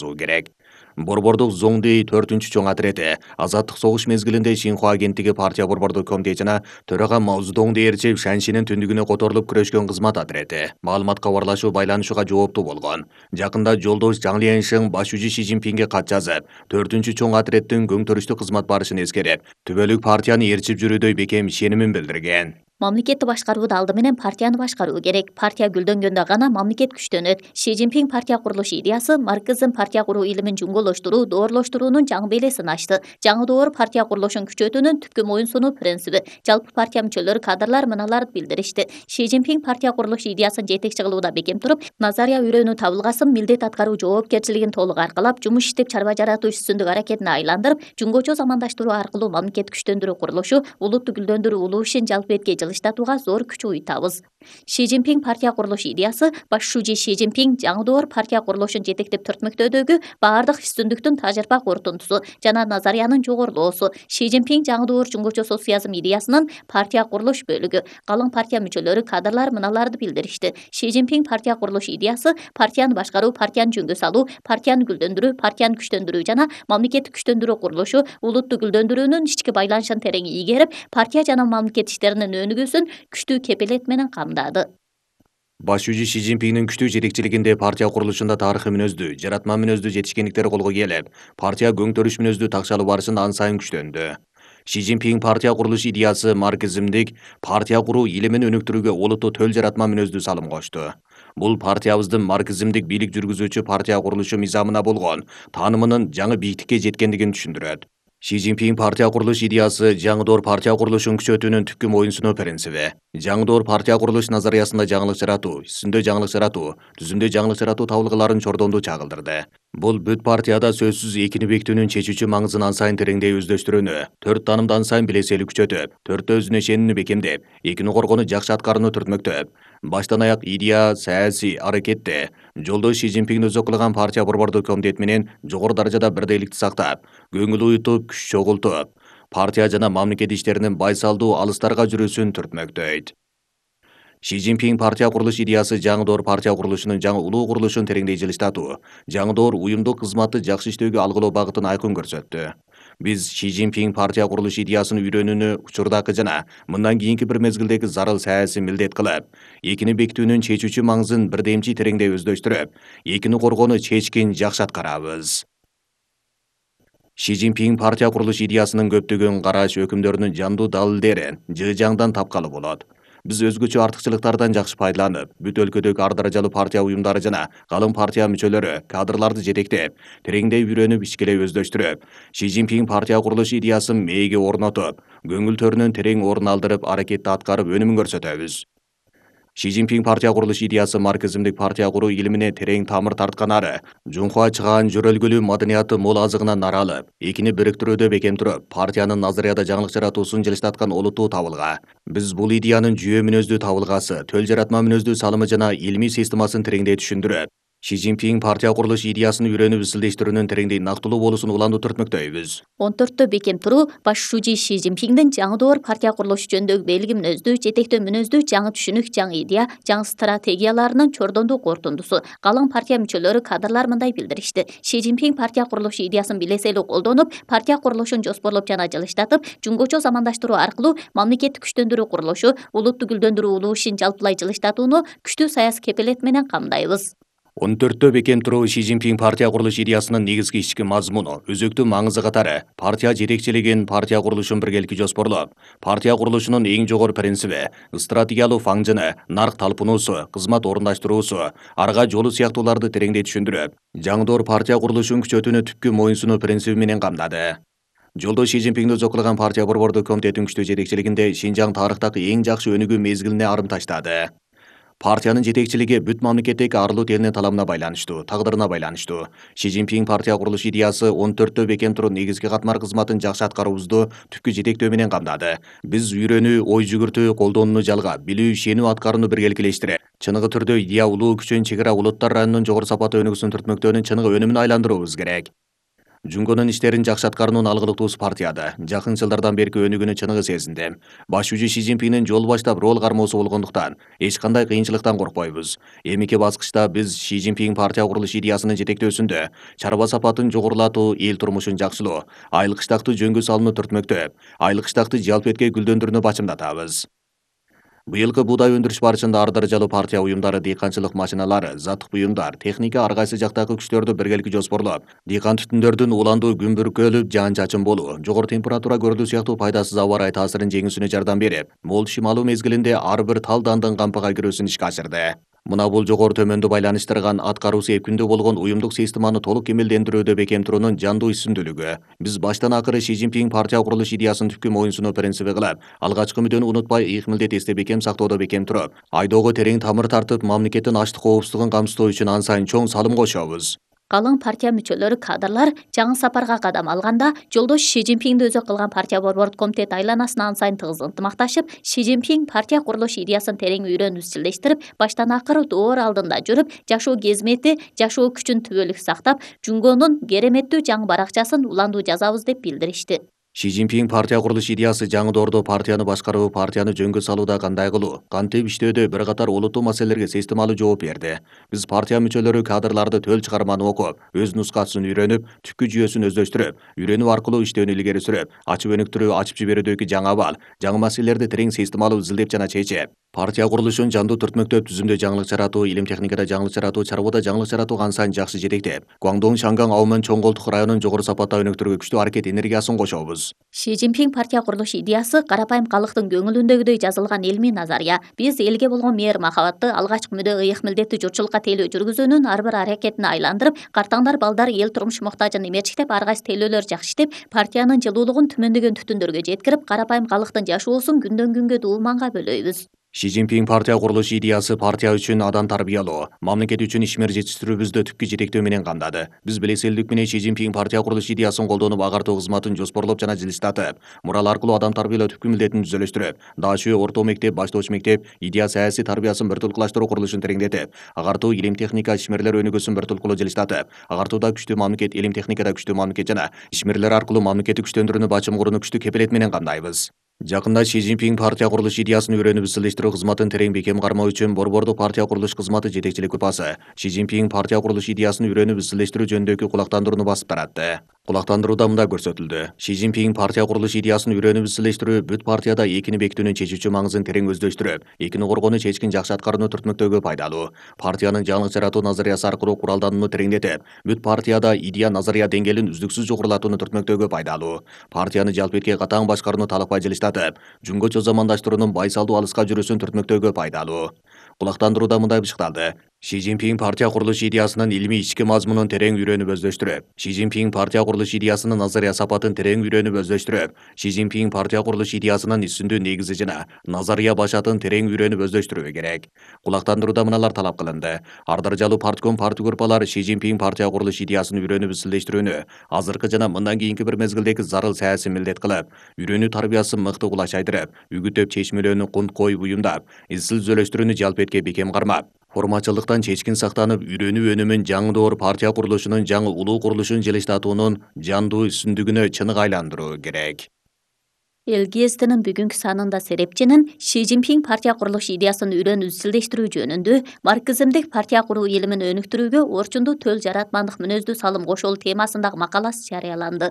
жазуу керек. Борбордук Зоңди 4-чү чоң отрети азаттык согуш мезгилинде Шинхуа агенттиги партия борбордук комитети жана төрага Мао Цзэдун ээрчип Шаншинин түндүгүнө которулуп күрөшкөн кызмат отрети маалымат кабарлашуу байланышууга жооптуу болгон. Жакында жолдош Жаң Лиэншиң башчы Ши Цзиньпинге кат жазып, 4-чү чоң отреттин көңтөрүштүү кызмат барышын эскерип, түбөлүк партияны ээрчип жүрүүдөй бекем ишенимин билдирген. Мамлекетти башкарууду алды менен партияны башкаруу керек. Партия гүлдөнгөндө гана мамлекет күчтөнөт. Ши Цзиньпин партия курулуш идеясы марксизм партия куруу илимин жуңголоштуруу, доорлоштуруунун жаңы белесин ачты. Жаңы доор партия курулушун күчөтүүнүн түпкү моюнсунуу принциби. Жалпы партия мүчөлөрү, кадрлар мыналарды билдиришти. Ши Цзиньпин партия курулуш идеясын жетекчи кылууда бекем туруп, назария үйрөнүү табылгасын милдет аткаруу жоопкерчилигин толук аркалап, жумуш иштеп чарба жаратуу үстүндүк аракетине айландырып, жуңгочо замандаштыруу аркылуу мамлекет күчтөндүрүү курулушу, улутту гүлдөндүрүү улуу ишин жалпы этке жылыштатууга зор күч уютабыз. Ши Цзиньпин партия курулуш идеясы башчы Ши Цзиньпин жаңы доор партия курулушун жетектеп түртмөктөөдөгү баардык үстүндүктүн тажырбак орутундусу жана назариянын жогорулоосу. Ши Цзиньпин жаңы доор жуңгочо социализм идеясынын партия курулуш бөлүгү. Калың партия мүчөлөрү, кадрлар мыналарды билдиришти. Ши Цзиньпин партия курулуш идеясы партияны башкаруу, партияны жөнгө салуу, партияны гүлдөндүрүү, партияны күчтөндүрүү жана мамлекетти күчтөндүрүү курулушу, улутту гүлдөндүрүүнүн ички байланышын терең ийгерип, партия жана мамлекет иштеринин өнүгүүсүн күчтүү кепилет менен камдады. Башчы Ши Цзиньпиндин күчтүү жетекчилигинде партия курулушунда тарыхый мүнөздүү, жаратма мүнөздүү жетишкендиктер колго келип, партия көңтөрүш мүнөздүү такшалуу барышын ан сайын күчтөндү. Ши Цзиньпин партия курулуш идеясы марксизмдик партия куруу илимин өнүктүрүүгө олуттуу төл жаратма мүнөздүү салым кошту. Бул партиябыздын марксизмдик бийлик жүргүзүүчү партия курулушу мыйзамына болгон таанымынын жаңы бийиктикке жеткендигин түшүндүрөт. Ши Цзиньпин партия курулуш идеясы жаңы доор партия курулушун күчөтүүнүн түпкү моюнсунуу принциби. Жаңы доор партия курулуш назариясында жаңылык жаратуу, исимде жаңылык жаратуу, түзүмдө жаңылык жаратуу табылгыларын чордондуу чагылдырды. Бул бүт партияда сөзсүз экини бекитүүнүн чечүүчү маңызын ан сайын тереңдей өздөштүрүүнү, төрт таанымды ан сайын билесели күчөтүп, төрттө өзүнө ишенүүнү бекемдеп, экини коргону жакшы аткарууну түртмөктөп, баштан аяк идея, саясий аракетте жолдош Ши Цзиньпин өзү кылган партия борбордук комитет менен жогору даражада бирдейликти сактап, көңүл уютуп, күч чогултуп, партия жана мамлекет иштеринин байсалдуу алыстарга жүрүүсүн түртмөктөйт. Ши Цзиньпин партия курулуш идеясы жаңы доор партия курулушунун жаңы улуу курулушун тереңдей жылыштатуу, жаңы доор уюмдук кызматты жакшы иштөөгө алгылоо багытын айкын көрсөттү. Биз Ши Цзиньпин партия курулуш идеясын үйрөнүүнү учурдагы жана мындан кийинки бир мезгилдеги зарыл саясий милдет кылып, экини бекитүүнүн чечүүчү маңызын бирдемчи тереңдей өздөштүрүп, экини коргоону чечкин жакшы аткарабыз. Ши Цзиньпин партия курулуш идеясынын көптөгөн караш өкүмдөрүнүн жандуу далилдерин жыжаңдан тапкалы болот. Биз өзгөчө артыкчылыктардан жакшы пайдаланып, бүт өлкөдөгү ар даражалуу партия уюмдары жана калың партия мүчөлөрү, кадрларды жетектеп, тереңдей үйрөнүп, ишкелей өздөштүрүп, Ши Цзиньпин партия курулуш идеясын мээге орнотуп, көңүл төрүнөн терең орун алдырып, аракетти аткарып өнүмүн көрсөтөбүз. Ши Цзиньпин партия курулуш идеясы марксизмдик партия куруу илимине терең тамыр тартканары, Жунхуа чыгаан жөрөлгөлүү маданияты мол азыгынан нара алып, экини бириктирүүдө бекем туруп, партиянын назарияда жаңылык жаратуусун жылыштаткан олуттуу табылга. Биз бул идеянын жүйө мүнөздүү табылгасы, төл жаратма мүнөздүү салымы жана илимий системасын тереңдей түшүндүрөт. Ши Цзиньпин партия курулуш идеясын үйрөнүп изилдештирүүнүн тереңдей нактылуу болуусун уланды түртмөктөйбүз. 14-тө бекем туруу башчы Ши Цзиньпиндин жаңы доор партия курулушу жөнүндөгү белги мүнөздүү, жетектөө мүнөздүү жаңы түшүнүк, жаңы идея, жаңы стратегияларынын чордондуу корутундусу. Калың партия мүчөлөрү, кадрлар мындай билдиришти. Ши Цзиньпин партия курулушу идеясын билеселүү колдонуп, партия курулушун жоспорлоп жана жылыштатып, жуңгочо замандаштыруу аркылуу мамлекетти күчтөндүрүү курулушу, улутту гүлдөндүрүү улуу ишин жалпылай жылыштатууну күчтүү саясий кепилет менен камдайбыз. 14-тө бекем туруу Ши Цзиньпин партия курулуш идеясынын негизги ички мазмуну, өзөктүү маңызы катары партия жетекчилигин партия курулушун биргеликти жоспорлоп, партия курулушунун эң жогору принциби, стратегиялуу фаңжыны, нарк талпынуусу, кызмат орундаштыруусу, арга жолу сыяктууларды тереңдей түшүндүрүп, жаңы доор партия курулушун күчөтүүнү түпкү моюнсунуу принциби менен камдады. Жолдош Ши Цзиньпин өзү кылган партия борбордук комитеттин күчтүү жетекчилигинде Шинжаң тарыхтагы эң жакшы өнүгүү мезгилине арым таштады. Партиянын жетекчилиги бүт мамлекеттеги арлуу элинин талабына байланыштуу, тагдырына байланыштуу. Ши Цзиньпин партия курулуш идеясы 14-тө бекем туруу негизги катмар кызматын жакшы аткаруубузду түпкү жетектөө менен камдады. Биз үйрөнүү, ой жүгүртүү, колдонууну жалгап, билүү, ишенүү аткарууну биргеликилештире, чыныгы түрдө идея улуу күчүн чек ара улуттар районунун жогору сапаттуу өнүгүүсүн түртмөктөөнүн чыныгы өнүмүнө айландыруубуз керек. Жүнгөнүн иштерин жакшы аткаруунун алгылыктуусу партияда жакын жылдардан берки өнүгүүнү чыныгы сезиндим. Баш жүзү Си Цзиньпиндин жол баштап рол кармоосу болгондуктан эч кандай кыйынчылыктан коркпойбуз. Эмики баскычта биз Си Цзиньпин партия курулуш идеясынын жетектөөсүндө чарба сапатын жогорулатуу, эл турмушун жакшылоо, айыл кыштакты жөнгө салууну түртмөктөп, айыл кыштакты жалпы этке гүлдөндүрүүнү бачымдатабыз. Быйылкы буудай өндүрүш барышында ар даражалуу партия уюмдары, дыйканчылык машиналары, заттык буюмдар, техника ар кайсы жактагы күчтөрдү биргеликти жоспорлоп, дыйкан түтүндөрдүн уландуу күн бүркөлүп, жаан-чачын болуу, жогору температура көрүлүү сыяктуу пайдасыз аба ырайы таасирин жеңүүсүнө жардам берип, мол чим алуу мезгилинде ар бир тал дандын кампага кирүүсүн ишке ашырды. Мына бул жогору төмөндү байланыштырган, аткаруусу эпкиндүү болгон уюмдук системаны толук кемелдендирүүдө бекем туруунун жандуу ишсүндүүлүгү. Биз баштан акыры Си Цзиньпин партия курулуш идеясын түпкү моюнсунуу принциби кылып, алгачкы мүдөнү унутпай, ыйык милдет эсте бекем сактоодо бекем туруп, айдоого терең тамыр тартып, мамлекеттин ачлык коопсуздугун камсыздоо үчүн ан сайын чоң салым кошобуз. Калың партия мүчөлөрү, кадрлар жаңы сапарга кадам алганда, жолдош Си Цзиньпинди өзү кылган партия борбордук комитет айланасына ан сайын тыгыз ынтымакташып, Си Цзиньпин партия курулуш идеясын терең үйрөнүп изчилдештирип, баштан акыры доор алдында жүрүп, жашоо кезмети, жашоо күчүн түбөлүк сактап, Жүнгөнүн кереметтүү жаңы баракчасын уландуу жазабыз деп билдиришти. Си Цзиньпин партия курулуш идеясы жаңы доордо партияны башкаруу, партияны жөнгө салууда кандай кылуу, кантип иштөөдө бир катар олуттуу маселелерге системалуу жооп берди. Биз партия мүчөлөрү кадрларды төл чыгарманы окуп, өз нускасын үйрөнүп, түпкү жүйөсүн өздөштүрүп, үйрөнүү аркылуу иштөөнү илгери сүрүп, ачып өнүктүрүү, ачып жиберүүдөгү жаңы абал, жаңы маселелерди терең системалуу изилдеп жана чечип, партия курулушун жандуу түртмөктөп, түзүмдө жаңылык жаратуу, илим техникада жаңылык жаратуу, чарбада жаңылык жаратуу ан сайын жакшы жетектеп, Гуандong, Шанган, Аумэн, Чоң Колтук районун жогору сапатта өнүктүрүүгө күчтүү аракет энергиясын кошобуз. Си Цзиньпин партия курулуш идеясы карапайым калктын көңүлүндөгүдөй жазылган илмий назария. Биз элге болгон мээр махабатты, алгачкы мүдө, ыйык милдетти журтчулукка тейлөө жүргүзүүнүн ар бир аракетин айландырып, картаңдар балдар эл турмуш муктажын эмерчиктеп, ар кайсы тейлөөлөр жакшы иштеп, партиянын жылуулугун түмөндөгөн түтүндөргө жеткирип, карапайым калктын жашоосун күндөн күнгө дууманга бөлөйбүз. Си Цзиньпин партия курулуш идеясы партия үчүн адам тарбиялоо, мамлекет үчүн ишмер жетиштирүүбүздү түпкү жетектөө менен камдады. Биз белеселдик менен Си Цзиньпин партия курулуш идеясын колдонуп, агартуу кызматын жоспорлоп жана жылыстатып, мурал аркылуу адам тарбиялоо түпкү милдетин түзөлөштүрүп, дачы, орто мектеп, баштоочу мектеп, идея саясий тарбиясын бир тулкулаштыруу курулушун тереңдетип, агартуу, илим техника, ишмерлер өнүгүүсүн бир тулкулуу жылыстатып, агартууда күчтүү мамлекет, илим техникада күчтүү мамлекет жана ишмерлер аркылуу мамлекетти күчтөндүрүүнү бачым курууну күчтүү кепилет менен камдайбыз. Жакында Си Цзиньпин партия курулуш идеясын үйрөнүп изчилдештирүү кызматын терең бекем кармоо үчүн борбордук партия курулуш кызматы жетекчилик группасы Си Цзиньпин партия курулуш идеясын үйрөнүп изчилдештирүү жөнүндөгү кулактандырууну басып таратты. Кулактандырууда мындай көрсөтүлдү. Си Цзиньпин партия курулуш идеясын үйрөнүп изчилдештирүү бүт партияда экини бекитүүнүн чечүүчү маңызын терең өздөштүрүп, экини коргоону чечкин жакшы аткарууну түртмөктөөгө пайдалуу. Партиянын жаңылык жаратуу назариясы аркылуу куралданууну тереңдетип, бүт партияда идея назария деңгээлин үздүксүз жогорулатууну түртмөктөөгө пайдалуу. Партияны жалпы этке катаң башкарууну талакпай жылыстатып, Жүнгө чозамандаштыруунун байсалдуу алыска жүрүүсүн түртмөктөөгө пайдалуу. Кулактандырууда мындай бышыкталды. Си Цзиньпин партия курулуш идеясынын илмий ички мазмунун терең үйрөнүп өздөштүрүп, Си Цзиньпин партия курулуш идеясынын назария сапатын терең үйрөнүп өздөштүрүп, Си Цзиньпин партия курулуш идеясынын исүндүү негизи жана назария башатын терең үйрөнүп өздөштүрүү керек. Кулактандырууда мыналар талап кылынды. Ар даражалуу партком, группалар Си Цзиньпин партия курулуш идеясын үйрөнүп изчилдештирүүнү азыркы жана мындан кийинки бир мезгилдеги зарыл саясий милдет кылып, үйрөнүү тарбиясын мыкты кулачайдырып, үгүттөп чечмелөөнү кунт коюп уюмдап, изчил түзөлөштүрүүнү жалпы этке бекем кармап, формачылыктан чечкин сактанып, үйрөнүү өнүмүн жаңы доор партия курулушунун жаңы улуу курулушун жылыштатуунун жандуу үстүндүгүнө чыныгы айландыруу керек. Эл гезитинин бүгүнкү санында серепчинин Си Цзиньпин партия курулуш идеясын үйрөнүп изчилдештирүү жөнүндө марксизмдик партия куруу илимин өнүктүрүүгө орчундуу төл жаратмандык мүнөздүү салым кошолу темасындагы макаласы жарыяланды.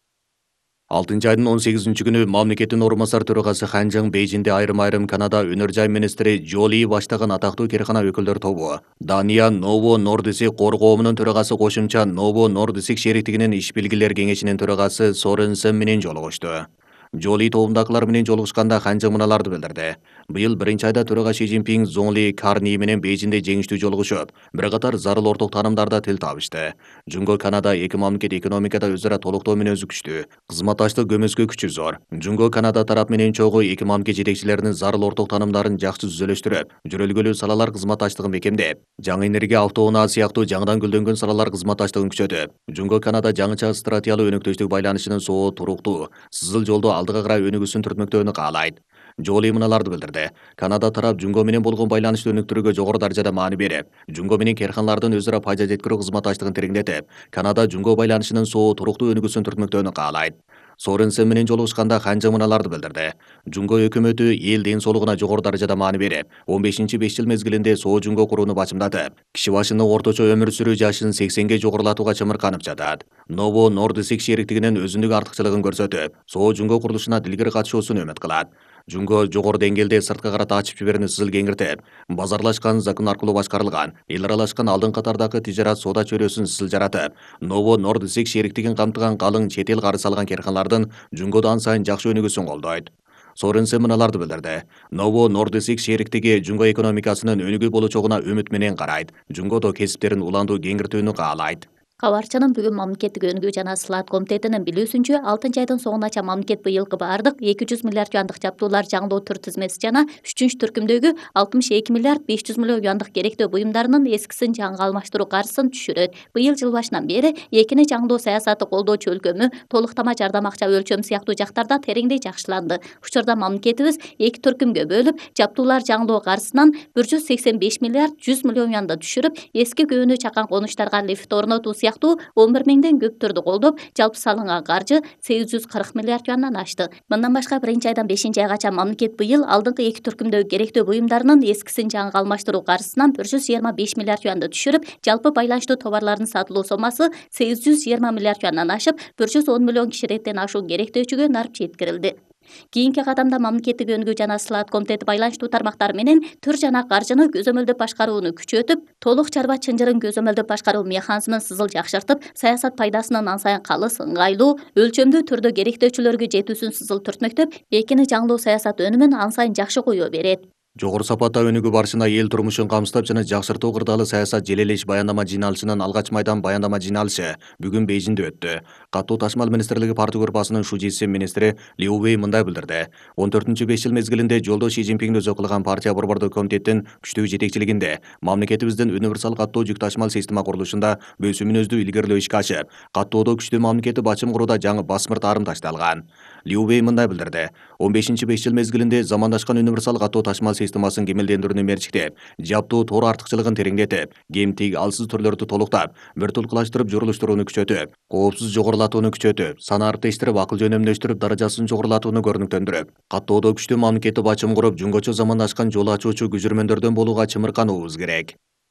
6 айдын 18 күнү мамлекеттин орун басар төрагасы Хан Чжэн Бейжинде айрым Канада өнөр жай министри Джо Ли баштаган атактуу киркана өкүлдөр тобу, Дания Novo Nordisk коргоомунун төрагасы кошумча Novo Nordisk шериктигинин иш билгилер кеңешинин төрагасы Соренсен менен жолугушту. Джо Ли тобундакылар менен жолугушканда Хан Чжэн мыналарды билдирди. Быйыл 1-айда төрага Си Цзиньпин Зоңли Карни менен Бейжинде жеңиштүү жолугушуп, бир катар зарыл орток таанымдарда тил табышты. Жүнгө Канада эки мамлекет экономикада өз ара толуктоо менен өзүкүштүү, кызматташтык көмөскө күчү зор. Жүнгө Канада тарап менен чогуу эки мамлекет жетекчилеринин зарыл орток таанымдарын жакшы түзөлөштүрүп, жөрөлгөлүү салалар кызматташтыгын бекемдеп, жаңы энергия, автоунаа сыяктуу жаңыдан гүлдөнгөн салалар кызматташтыгын күчөтүп, Жүнгө Канада жаңыча стратегиялык өнөктөштүк байланышынын соо, туруктуу, сызыл жолдо алдыга карай өнүгүүсүн түртмөктөөнү каалайт. Жоли мыналарды билдирди. Канада тарап Жунго менен болгон байланышты өнүктүрүүгө жогору даражада маани берип, Жунго менен керканлардын өзара пайда жеткирүү кызматташтыгын тереңдетип, Канада Жунго байланышынын соо туруктуу өнүгүүсүн түртмөктөөнү каалайт. Соренсен менен жолугушканда Ханжы мыналарды билдирди. Жунго өкмөтү эл ден соолугуна жогору даражада маани берип, 15-5 жыл мезгилинде соо Жунго курууну бачымдатып, киши башына орточо өмүр сүрүү жашын 80ге жогорулатууга чымырканып жатат. Novo Nordisk шериктигинин өзүндүк артыкчылыгын көрсөтүп, соо Жунго курулушуна дилгир катышуусун үмүт кылат. Жунго жогору деңгээлде сырткы карата ачып жиберүүнү сызыл кеңиртип, базарлашкан закон аркылуу башкарылган, эл аралашкан алдын катардагы тижарат соода чөйрөсүн сызыл жаратып, Novo Nordisk шериктигин камтыган калың чет эл карыз алган керканлардын Жунгодо ан сайын жакшы өнүгүүсүн колдойт. Соренсен мыналарды билдирди. Novo Nordisk шериктиги Жунго экономикасынын өнүгүү болочогуна үмүт менен карайт. Жунгодо кесиптерин уландуу кеңиртүүнү каалайт. Кабарчынын бүгүн мамлекеттик өнүгүү жана сылаат комитетинин билүүсүнчө 6-айдын соңунача мамлекет быйылкы баардык 200 миллиард юандык жаптуулар жаңылоо түр тизмеси жана 3-түркүмдөгү 62 миллиард 500 миллион юандык керектөө буюмдарынын эскисин жаңыга алмаштыруу каржысын түшүрөт. Быйыл жыл башынан бери экини жаңылоо саясаты колдоочу өлкөмү, толуктама жардам акча өлчөм сыяктуу жактарда тереңдей жакшыланды. Учурда мамлекетибиз 2 түркүмгө бөлүп, жаптуулар жаңылоо каржысынан 185 миллиард 100 миллион юанды түшүрүп, эски көөнү чакан конуштарга лифт орнотуу сыяктуу 11 миңден көп түрдү колдоп, жалпы салынган каржы 840 миллиард юандан ашты. Мындан башка 1-айдан 5-айгача мамлекет быйыл алдыңкы 2 түркүмдөгү керектөө буюмдарынын эскисин жаңыга алмаштыруу каржысынан 125 миллиард юанды түшүрүп, жалпы байланыштуу товарлардын сатылуу сомасы 820 миллиард юандан ашып, 110 миллион киши реттен ашуун керектөөчүгө нарп жеткирилди. Кийинки кадамда мамлекеттик өнүгүү жана сылаат комитети байланыштуу тармактар менен түр жана каржыны көзөмөлдөп башкарууну күчөтүп, толук чарба чынжырын көзөмөлдөп башкаруу механизмин сызыл жакшыртып, саясат пайдасынын ан сайын калыс, ыңгайлуу, өлчөмдүү түрдө керектөөчүлөргө жетүүсүн сызыл түртмөктөп, экини жаңылоо саясат өнүмүн ан сайын жакшы коюо берет. Жогору сапатта өнүгүү барышында эл турмушун камсыздап жана жакшыртуу кырдаалы саясат желелеш баяндама жыйналышынын алгач майдан баяндама жыйналышы бүгүн Бейжиңде өттү. Каттуу ташмал министрлиги парты группасынын шужиси министри Лю Вэй мындай билдирди. 14-5 жыл мезгилинде жолдо Ши Цзиньпинди өзү кылган партия борбордук комитеттин күчтүү жетекчилигинде мамлекетибиздин универсал каттуу жүк ташмал система курулушунда бөөсүү мүнөздүү илгерилөө ишке ашып, каттоодо күчтүү мамлекетти бачым курууда жаңы басмыр таарым ташталган. Лю Вэй мындай билдирди. 15-5 жыл мезгилинде замандашкан универсал каттуу ташмал системасын кемелдендирүүнү мерчиктеп, жаптуу тор артыкчылыгын тереңдетип, кемтиг алсыз түрлөрдү толуктап, биртулкулаштырып журулуштурууну күчөтүп, коопсуз жогорулатууну күчөтүп, саны арттештирип, акыл жөнөмдөштүрүп, даражасын жогорулатууну көрүнүктөндүрүп, каттоодо күчтүү мамлекетти бачым куруп, жунгочо замандашкан жол ачуучу күжүрмөндөрдөн болууга чымыркануубуз керек.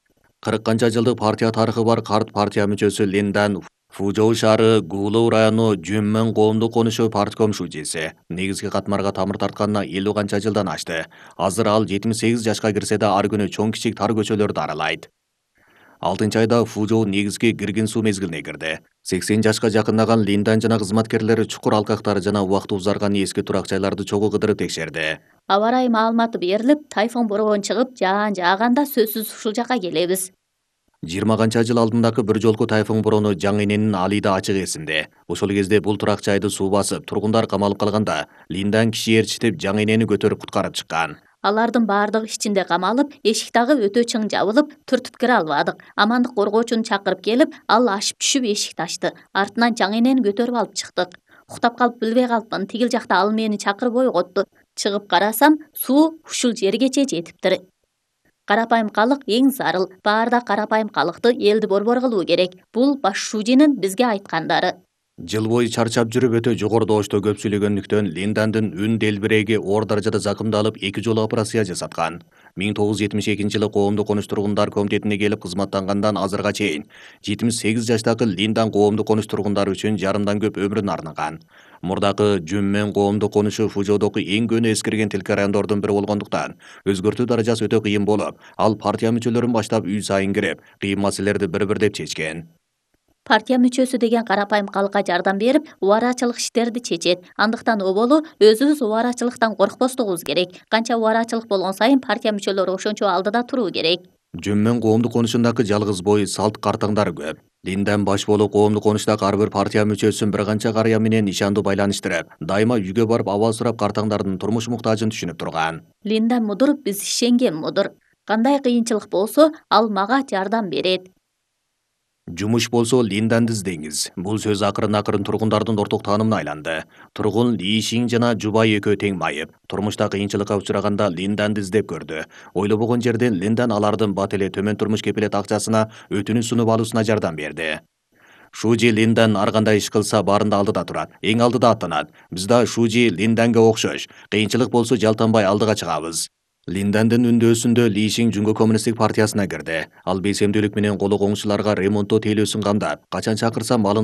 40 канча жылдык партия тарыхы бар карт партия мүчөсү Линдан Фужоу шаары Гулоу району Жүммөн коомдук конушу партком шужиси негизги катмарга тамыр тартканына 50 канча жылдан ашты. Азыр ал 78 жашка кирсе да ар күнү чоң кичик тар көчөлөрдү аралайт. 6-айда Фужоу негизги киргин суу мезгилине кирди. 80 жашка жакындаган Линдан жана кызматкерлери чукур алкактар жана убакыты узарган эски турак жайларды чогуу кыдырып текшерди. Аба ырайы маалыматы берилип, тайфун борбон чыгып, жаан жааганда сөзсүз ушул жака келебиз. 20 канча жыл алдындагы бир жолку тайфун бороону жаңы эненин Алида ачык эсинде. Ошол кезде бул турак жайды суу басып, тургундар камалып калганда, Линдан киши ээрчитип жаңы энени көтөрүп куткарып чыккан. Алардын баардыгы ичинде камалып, эшик дагы өтө чың жабылып, түртүп кире албадык. Амандык коргоочуну чакырып келип, ал ашып түшүп эшикти ачты. Артынан жаңы энени көтөрүп алып чыктык. Уктап калып билбей калыпмын, тигил жакта ал мени чакырып ойготту. Чыгып карасам, суу ушул жергече жетиптир. Карапайым калык эң зарыл. Баарда карапайым калыкты элди борбор кылуу керек. Бул баш шужинин бизге айткандары. Жыл бою чарчап жүрүп өтө жогору добушта көп сүйлөгөндүктөн Линдандын үн делбиреги оор даражада закымдалып 2 жолу операция жасаткан. 1972-жылы коомдук конуш тургундар комитетине келип кызматтангандан азырга чейин 78 жаштагы Линдан коомдук конуш тургундары үчүн жарымдан көп өмүрүн арнаган. Мурдагы Жүммөн коомдук конушу Фужоудогу эң көөнү эскирген тилке райондордун бири болгондуктан өзгөртүү даражасы өтө кыйын болуп, ал партия мүчөлөрүн баштап үй сайын кирип, кыйын маселелерди бир-биrdеп чечкен. Партия мүчөсү деген карапайым калкка жардам берип, убарачылык иштерди чечет. Андыктан оболу өзүбүз убарачылыктан коркпостугубуз керек. Канча убарачылык болгон сайын партия мүчөлөрү ошончо алдыда туруу керек. Жүммөн коомдук конушундагы жалгыз бой салт картаңдар көп. Линдан баш болуп коомдук конуштагы ар бир партия мүчөсүн бир канча карыя менен ишандуу байланыштырып, дайыма үйгө барып абал сурап картаңдардын турмуш муктажын түшүнүп турган. Линдан мудур, биз ишенген мудур. Кандай кыйынчылык болсо, ал мага жардам берет. Жумуш болсо Линданды издеңиз. Бул сөз акырын тургундардын орток таанымына айланды. Тургун Ли Шин жана жубайы экөө тең майып. Турмушта кыйынчылыкка учураганда Линданды издеп көрдү. Ойлобогон жерден Линдан алардын бат эле төмөн турмуш кепилет акчасына өтүнүч сунуп алуусуна жардам берди. Шужи Линдан ар кандай иш кылса баарында алдыда турат, эң алдыда аттанат. Биз да Шужи Линданга окшош. Кыйынчылык болсо жалтанбай алдыга чыгабыз. Линдандын үндөөсүндө Ли Шин Жунго коммунисттик партиясына кирди. Ал белсемдүүлүк менен колу коңшуларга ремонттоо тейлөөсүн камдап, качан чакырса малын